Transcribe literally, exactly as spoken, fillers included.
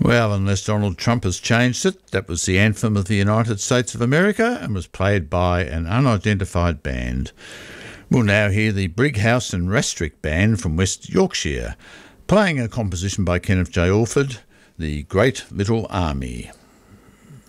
Well, unless Donald Trump has changed it, that was the anthem of the United States of America and was played by an unidentified band. We'll now hear the Brighouse and Rastrick Band from West Yorkshire, playing a composition by Kenneth J. Orford, The Great Little Army.